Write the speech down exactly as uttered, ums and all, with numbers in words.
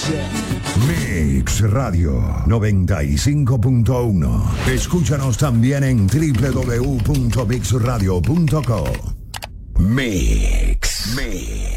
Mix Radio noventa y cinco punto uno. Escúchanos también en doble u doble u doble u punto mix radio punto com. Mix. Mix.